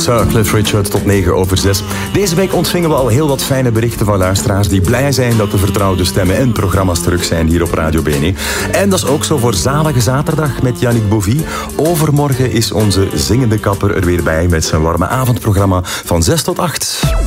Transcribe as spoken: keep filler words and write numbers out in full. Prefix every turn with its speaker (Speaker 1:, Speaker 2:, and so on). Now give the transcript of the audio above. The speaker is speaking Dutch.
Speaker 1: Sir Cliff Richard tot negen over zes. Deze week ontvingen we al heel wat fijne berichten van luisteraars die blij zijn dat de vertrouwde stemmen en programma's terug zijn hier op Radio B N E. En dat is ook zo voor Zalige Zaterdag met Yannick Bovie. Overmorgen is onze zingende kapper er weer bij met zijn warme avondprogramma van zes tot acht.